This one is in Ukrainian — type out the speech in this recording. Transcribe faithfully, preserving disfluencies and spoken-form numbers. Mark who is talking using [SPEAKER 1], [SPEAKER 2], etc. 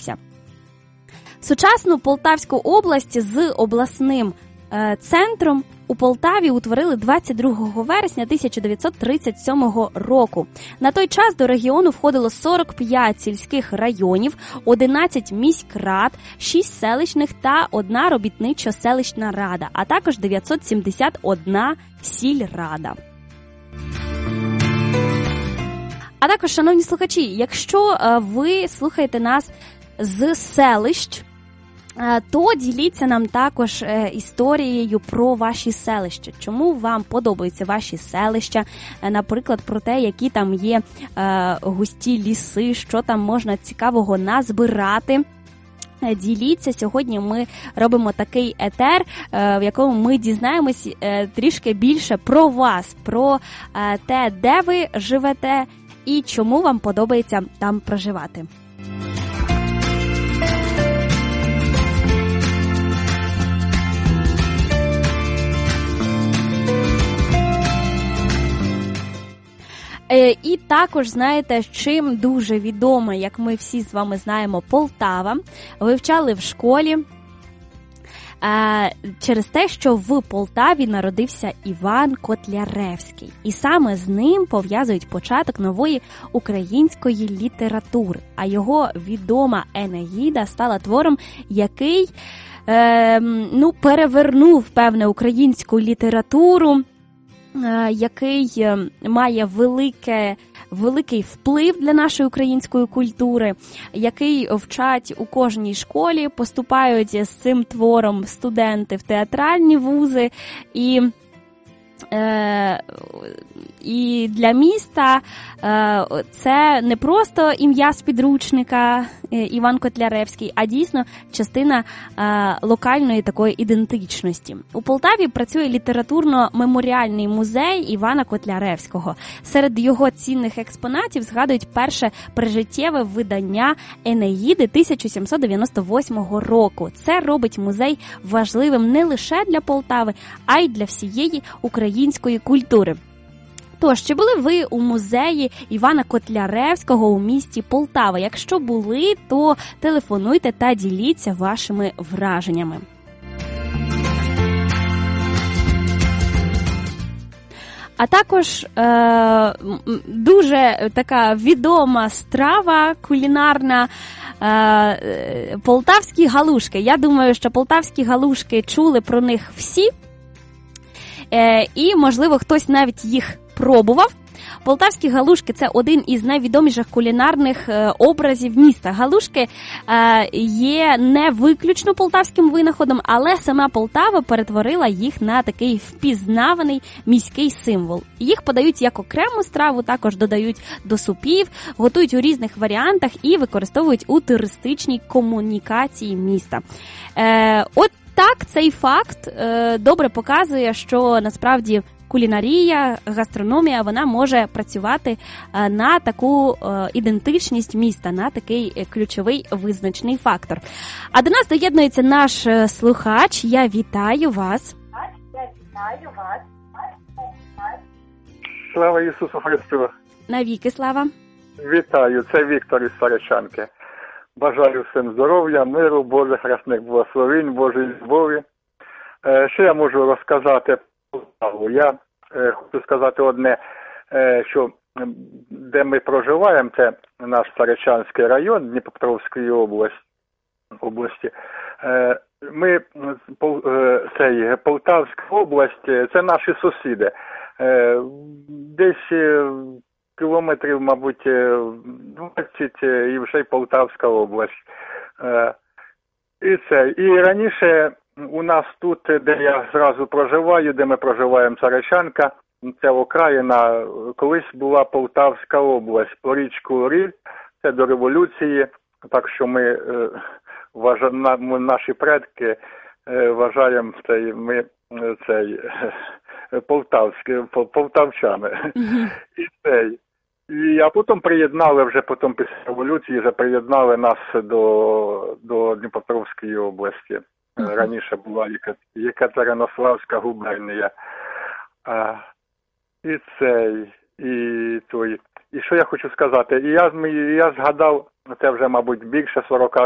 [SPEAKER 1] відбувся. Сучасну Полтавську область з обласним е, центром у Полтаві утворили двадцять другого вересня тисяча дев'ятсот тридцять сьомого року. На той час до регіону входило сорок п'ять сільських районів, одинадцять міськрад, шість селищних та одна робітничо-селищна рада, а також дев'ятсот сімдесят одна сільрада. А також, шановні слухачі, якщо ви слухаєте нас з селищ, то діліться нам також історією про ваші селища. Чому вам подобаються ваші селища? Наприклад, про те, які там є густі ліси, що там можна цікавого назбирати. Діліться. Сьогодні ми робимо такий етер, в якому ми дізнаємось трішки більше про вас, про те, де ви живете і чому вам подобається там проживати. І також, знаєте, чим дуже відома, як ми всі з вами знаємо, Полтава. Вивчали в школі через те, що в Полтаві народився Іван Котляревський. І саме з ним пов'язують початок нової української літератури. А його відома Енеїда стала твором, який е, ну, перевернув, певне, українську літературу, який має велике, великий вплив для нашої української культури, який вчать у кожній школі, поступають з цим твором студенти в театральні вузи, і Е, і для міста е, це не просто ім'я з підручника е, Іван Котляревський, а дійсно частина е, локальної такої ідентичності. У Полтаві працює літературно-меморіальний музей Івана Котляревського. Серед його цінних експонатів згадують перше прижиттєве видання Енеїди тисяча сімсот дев'яносто восьмого року. Це робить музей важливим не лише для Полтави, а й для всієї України. Української культури. Тож, чи були ви у музеї Івана Котляревського у місті Полтава? Якщо були, то телефонуйте та діліться вашими враженнями. А також е- дуже така відома страва кулінарна е- полтавські галушки. Я думаю, що полтавські галушки чули про них всі. Е, і, можливо, хтось навіть їх пробував. Полтавські галушки – це один із найвідоміших кулінарних е, образів міста. Галушки е, є не виключно полтавським винаходом, але сама Полтава перетворила їх на такий впізнаваний міський символ. Їх подають як окрему страву, також додають до супів, готують у різних варіантах і використовують у туристичній комунікації міста. Е, от Так, цей факт е, добре показує, що насправді кулінарія, гастрономія, вона може працювати е, на таку е, ідентичність міста, на такий ключовий визначний фактор. А до нас доєднується наш слухач. Я вітаю вас.
[SPEAKER 2] Я вітаю вас.
[SPEAKER 3] Слава Ісусу Христу.
[SPEAKER 1] Навіки слава.
[SPEAKER 3] Вітаю, це Віктор із Саричанки. Бажаю всім здоров'я, миру, Божих рясних благословень, Божої любові. Е, що я можу розказати про Полтаву? Я е, хочу сказати одне, е, що де ми проживаємо, це наш Саричанський район Дніпропетровської області. області. Е, ми, пол, е, цей, Полтавська область, це наші сусіди. Е, десь кілометрів, мабуть, двадцять і вже й Полтавська область. І це. І раніше у нас тут, де я зразу проживаю, де ми проживаємо, Саричанка, це окраїна, колись була Полтавська область, по річку Ріль, це до революції, так що ми, ми наші предки вважаємо цей, ми цей, полтавські, полтавчани. Mm-hmm. І цей. І, а потім приєднали, вже потім після революції, вже приєднали нас до, до Дніпропетровської області. Uh-huh. Раніше була Єкатеринославська губернія. А, і цей, і той. І що я хочу сказати? І я, я згадав, це вже, мабуть, більше сорок